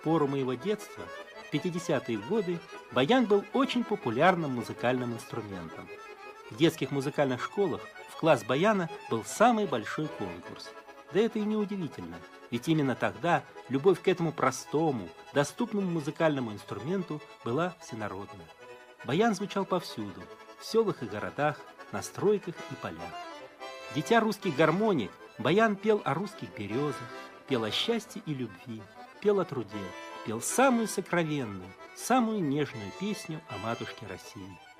пору моего детства, в 50-е годы, баян был очень популярным музыкальным инструментом. В детских музыкальных школах в класс баяна был самый большой конкурс. Да это и не удивительно, ведь именно тогда любовь к этому простому, доступному музыкальному инструменту была всенародна. Баян звучал повсюду, в селах и городах, на стройках и полях. Дитя русских гармоний, баян пел о русских березах, пел о счастье и любви, пел о труде, пел самую сокровенную, самую нежную песню о матушке России.